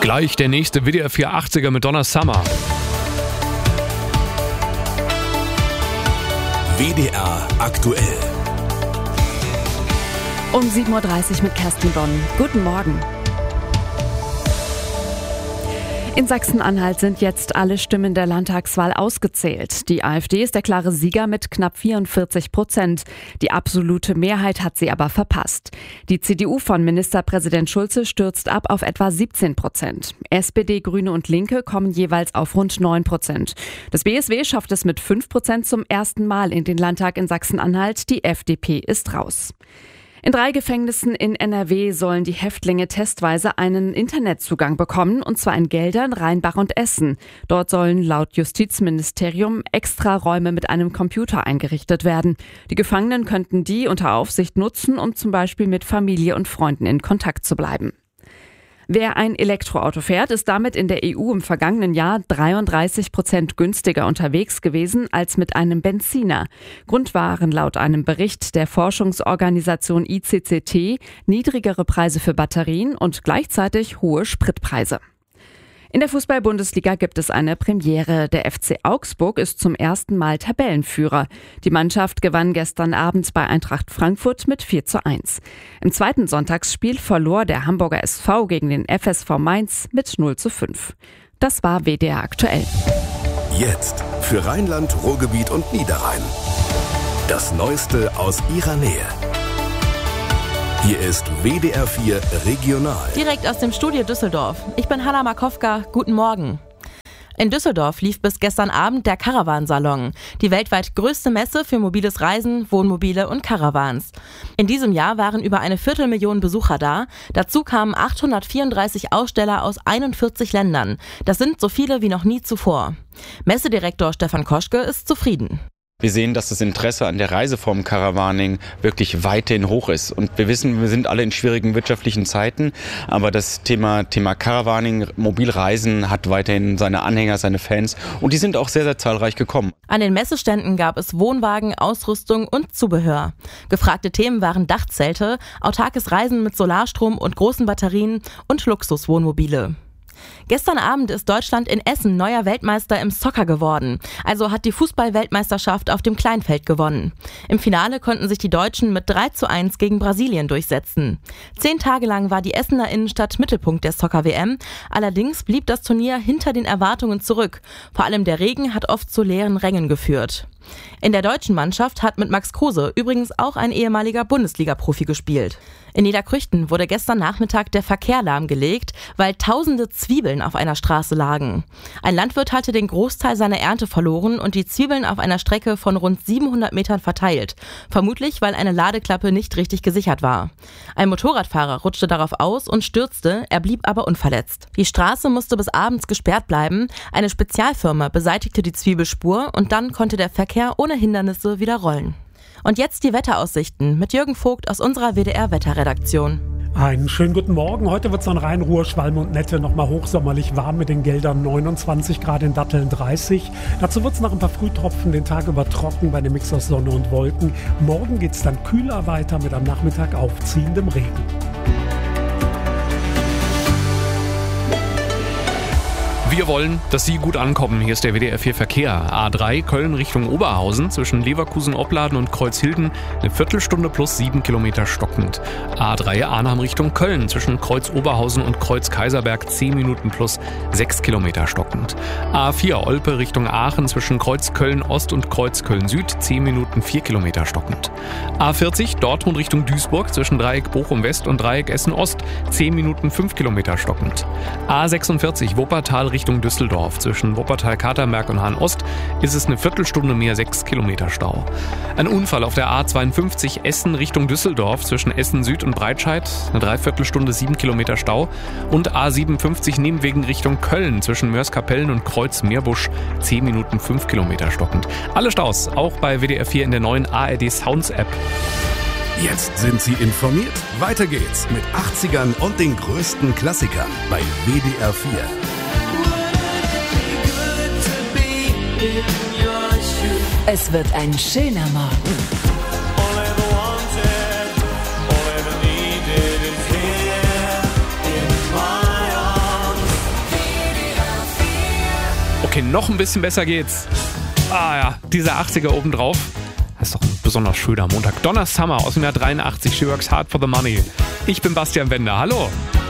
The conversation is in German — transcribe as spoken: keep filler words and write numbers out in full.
Gleich der nächste W D R vier achtziger mit Donna Summer. W D R aktuell. Um sieben Uhr dreißig mit Kerstin Bonn. Guten Morgen. In Sachsen-Anhalt sind jetzt alle Stimmen der Landtagswahl ausgezählt. Die AfD ist der klare Sieger mit knapp vierundvierzig Prozent. Die absolute Mehrheit hat sie aber verpasst. Die C D U von Ministerpräsident Schulze stürzt ab auf etwa siebzehn Prozent. S P D, Grüne und Linke kommen jeweils auf rund neun Prozent. Das B S W schafft es mit fünf Prozent zum ersten Mal in den Landtag in Sachsen-Anhalt. Die F D P ist raus. In drei Gefängnissen in N R W sollen die Häftlinge testweise einen Internetzugang bekommen, und zwar in Geldern, Rheinbach und Essen. Dort sollen laut Justizministerium extra Räume mit einem Computer eingerichtet werden. Die Gefangenen könnten die unter Aufsicht nutzen, um zum Beispiel mit Familie und Freunden in Kontakt zu bleiben. Wer ein Elektroauto fährt, ist damit in der E U im vergangenen Jahr dreiunddreißig Prozent günstiger unterwegs gewesen als mit einem Benziner. Grund waren laut einem Bericht der Forschungsorganisation I C C T niedrigere Preise für Batterien und gleichzeitig hohe Spritpreise. In der Fußball-Bundesliga gibt es eine Premiere. Der F C Augsburg ist zum ersten Mal Tabellenführer. Die Mannschaft gewann gestern Abend bei Eintracht Frankfurt mit vier zu eins. Im zweiten Sonntagsspiel verlor der Hamburger S V gegen den F S V Mainz mit null zu fünf. Das war W D R aktuell. Jetzt für Rheinland, Ruhrgebiet und Niederrhein. Das Neueste aus ihrer Nähe. Hier ist W D R vier Regional. Direkt aus dem Studio Düsseldorf. Ich bin Hanna Markowka. Guten Morgen. In Düsseldorf lief bis gestern Abend der Caravan-Salon, die weltweit größte Messe für mobiles Reisen, Wohnmobile und Caravans. In diesem Jahr waren über eine Viertelmillion Besucher da. Dazu kamen achthundertvierunddreißig Aussteller aus einundvierzig Ländern. Das sind so viele wie noch nie zuvor. Messedirektor Stefan Koschke ist zufrieden. Wir sehen, dass das Interesse an der Reiseform Caravaning wirklich weiterhin hoch ist. Und wir wissen, wir sind alle in schwierigen wirtschaftlichen Zeiten, aber das Thema, Thema Caravaning, Mobilreisen hat weiterhin seine Anhänger, seine Fans, und die sind auch sehr, sehr zahlreich gekommen. An den Messeständen gab es Wohnwagen, Ausrüstung und Zubehör. Gefragte Themen waren Dachzelte, autarkes Reisen mit Solarstrom und großen Batterien und Luxuswohnmobile. Gestern Abend ist Deutschland in Essen neuer Weltmeister im Soccer geworden. Also hat die Fußball-Weltmeisterschaft auf dem Kleinfeld gewonnen. Im Finale konnten sich die Deutschen mit drei zu eins gegen Brasilien durchsetzen. Zehn Tage lang war die Essener Innenstadt Mittelpunkt der Soccer-W M. Allerdings blieb das Turnier hinter den Erwartungen zurück. Vor allem der Regen hat oft zu leeren Rängen geführt. In der deutschen Mannschaft hat mit Max Kruse übrigens auch ein ehemaliger Bundesliga-Profi gespielt. In Niederkrüchten wurde gestern Nachmittag der Verkehr lahmgelegt, weil tausende Zwiebeln auf einer Straße lagen. Ein Landwirt hatte den Großteil seiner Ernte verloren und die Zwiebeln auf einer Strecke von rund siebenhundert Metern verteilt. Vermutlich, weil eine Ladeklappe nicht richtig gesichert war. Ein Motorradfahrer rutschte darauf aus und stürzte, er blieb aber unverletzt. Die Straße musste bis abends gesperrt bleiben. Eine Spezialfirma beseitigte die Zwiebelspur und dann konnte der Verkehr ohne Hindernisse wieder rollen. Und jetzt die Wetteraussichten mit Jürgen Vogt aus unserer W D R-Wetterredaktion. Einen schönen guten Morgen. Heute wird es an Rhein-Ruhr, Schwalm und Nette nochmal hochsommerlich warm mit den Geldern neunundzwanzig Grad, in Datteln dreißig. Dazu wird es nach ein paar Frühtropfen den Tag über trocken bei einem Mix aus Sonne und Wolken. Morgen geht es dann kühler weiter mit am Nachmittag aufziehendem Regen. Wir wollen, dass Sie gut ankommen. Hier ist der W D R vier Verkehr. A drei Köln Richtung Oberhausen zwischen Leverkusen-Opladen und Kreuzhilden eine Viertelstunde plus sieben Kilometer stockend. A drei Arnhem Richtung Köln zwischen Kreuz Oberhausen und Kreuz Kaiserberg zehn Minuten plus sechs Kilometer stockend. A vier Olpe Richtung Aachen zwischen Kreuz Köln Ost und Kreuz Köln Süd zehn Minuten vier Kilometer stockend. A vierzig Dortmund Richtung Duisburg zwischen Dreieck Bochum West und Dreieck Essen Ost zehn Minuten fünf Kilometer stockend. A sechsundvierzig Wuppertal Richtung Richtung Düsseldorf. Zwischen Wuppertal-Katernberg und Hahn-Ost ist es eine Viertelstunde mehr sechs Kilometer Stau. Ein Unfall auf der A zweiundfünfzig Essen Richtung Düsseldorf zwischen Essen Süd und Breitscheid, eine Dreiviertelstunde sieben Kilometer Stau. Und A siebenundfünfzig Nebenwegen Richtung Köln zwischen Mörs-Kapellen und Kreuz-Meerbusch zehn Minuten fünf Kilometer stockend. Alle Staus auch bei W D R vier in der neuen A R D Sounds App. Jetzt sind Sie informiert. Weiter geht's mit achtzigern und den größten Klassikern bei W D R vier. Es wird ein schöner Morgen. Okay, noch ein bisschen besser geht's. Ah ja, diese achtziger obendrauf. Das ist doch ein besonders schöner Montag. Donna Summer aus dem Jahr dreiundachtzig. She works hard for the money. Ich bin Bastian Wender. Hallo.